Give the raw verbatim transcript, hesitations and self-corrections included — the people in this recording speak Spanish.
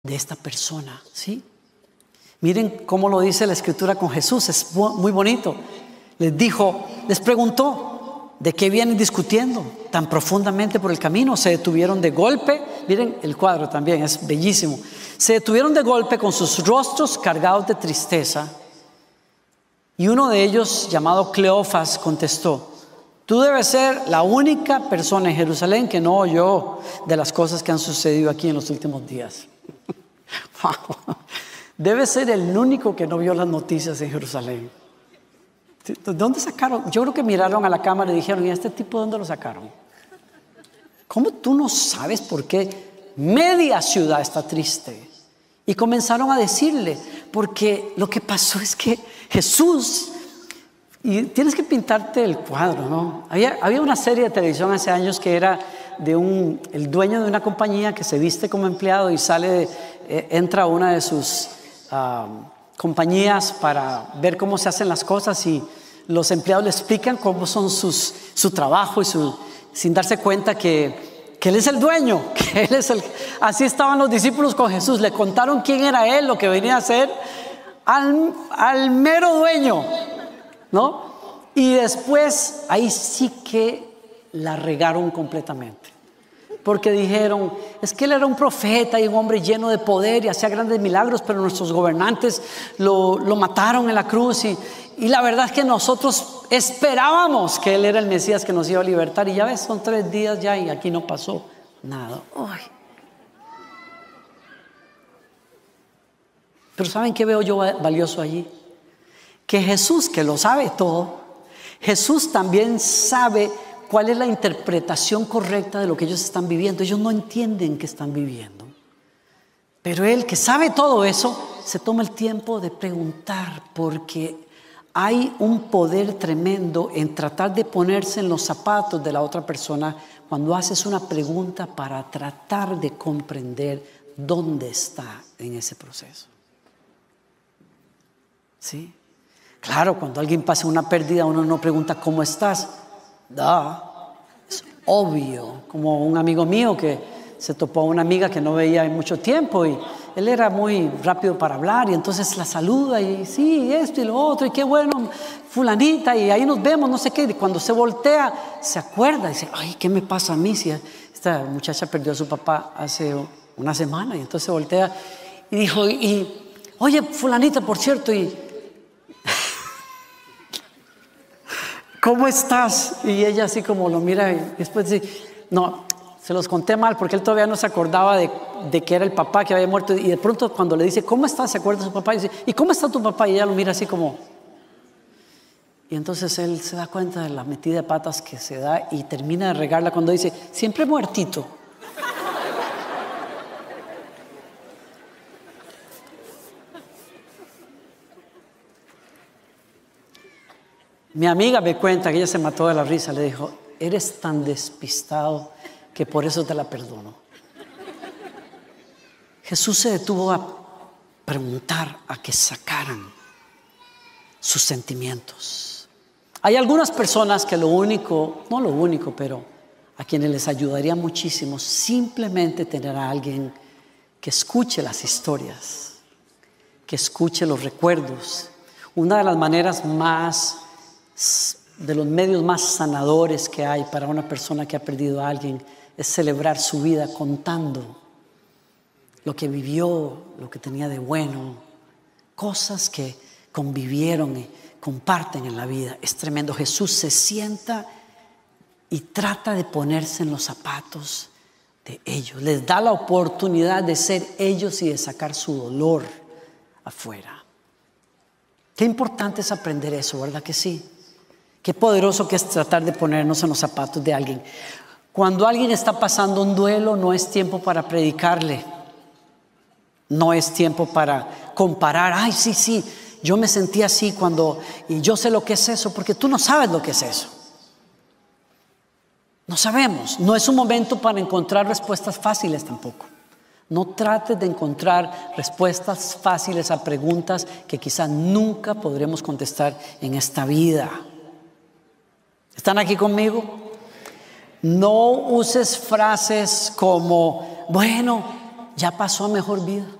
de esta persona, ¿sí? Miren cómo lo dice la Escritura con Jesús, es muy bonito. Les dijo, les preguntó, ¿de qué vienen discutiendo tan profundamente por el camino? Se detuvieron de golpe, miren el cuadro también, es bellísimo. Se detuvieron de golpe con sus rostros cargados de tristeza. Y uno de ellos, llamado Cleofas, contestó, tú debes ser la única persona en Jerusalén que no oyó de las cosas que han sucedido aquí en los últimos días. Wow. Debe ser el único que no vio las noticias en Jerusalén. ¿De dónde sacaron? Yo creo que miraron a la cámara y dijeron, ¿y a este tipo de dónde lo sacaron? ¿Cómo tú no sabes por qué media ciudad está triste? Y comenzaron a decirle, porque lo que pasó es que Jesús, y tienes que pintarte el cuadro, ¿no? Había, había una serie de televisión hace años que era de un, el dueño de una compañía que se viste como empleado y sale, de, eh, entra a una de sus uh, compañías para ver cómo se hacen las cosas y los empleados le explican cómo son sus, su trabajo y su, sin darse cuenta que, que Él es el dueño, que Él es el... Así estaban los discípulos con Jesús, le contaron quién era Él, lo que venía a hacer al, al mero dueño, ¿no? Y después ahí sí que la regaron completamente, porque dijeron, es que Él era un profeta y un hombre lleno de poder y hacía grandes milagros, pero nuestros gobernantes lo, lo mataron en la cruz y, y la verdad es que nosotros esperábamos que Él era el Mesías que nos iba a libertar y ya ves, son tres días ya y aquí no pasó nada. Uy. Pero ¿saben qué veo yo valioso allí? Que Jesús, que lo sabe todo, Jesús también sabe cuál es la interpretación correcta de lo que ellos están viviendo. Ellos no entienden qué están viviendo, pero Él, que sabe todo eso, se toma el tiempo de preguntar, porque hay un poder tremendo en tratar de ponerse en los zapatos de la otra persona cuando haces una pregunta para tratar de comprender dónde está en ese proceso. ¿Sí? Claro, cuando alguien pasa una pérdida, uno no pregunta ¿cómo estás? Da, es obvio. Como un amigo mío que se topó a una amiga que no veía en mucho tiempo y él era muy rápido para hablar y entonces la saluda y sí, esto y lo otro y qué bueno, fulanita, y ahí nos vemos, no sé qué. Y cuando se voltea, se acuerda y dice, ay, ¿qué me pasa a mí? Si esta muchacha perdió a su papá hace una semana, y entonces se voltea y dijo, y, y oye, fulanita, por cierto, y ¿cómo estás? Y ella así como lo mira y después dice, no, se los conté mal porque él todavía no se acordaba de, de que era el papá que había muerto. Y de pronto cuando le dice, ¿cómo estás? Se acuerda de su papá y dice, ¿y cómo está tu papá? Y ella lo mira así como... Y entonces él se da cuenta de la metida de patas que se da y termina de regarla cuando dice, siempre muertito. Mi amiga me cuenta que ella se mató de la risa. Le dijo, eres tan despistado que por eso te la perdono. Jesús se detuvo a preguntar, a que sacaran sus sentimientos. Hay algunas personas que lo único, no lo único, pero a quienes les ayudaría muchísimo simplemente tener a alguien que escuche las historias, que escuche los recuerdos. Una de las maneras más de los medios más sanadores que hay para una persona que ha perdido a alguien es celebrar su vida contando lo que vivió, lo que tenía de bueno, cosas que convivieron y comparten en la vida. Es tremendo. Jesús se sienta y trata de ponerse en los zapatos de ellos. Les da la oportunidad de ser ellos y de sacar su dolor afuera. Qué importante es aprender eso, ¿verdad que sí? Qué poderoso que es tratar de ponernos en los zapatos de alguien. Cuando alguien está pasando un duelo, no es tiempo para predicarle. No es tiempo para comparar. Ay, sí, sí, yo me sentí así cuando... Y yo sé lo que es eso, porque tú no sabes lo que es eso. No sabemos. No es un momento para encontrar respuestas fáciles tampoco. No trates de encontrar respuestas fáciles a preguntas que quizás nunca podremos contestar en esta vida. ¿Están aquí conmigo? No uses frases como, bueno, ya pasó a mejor vida.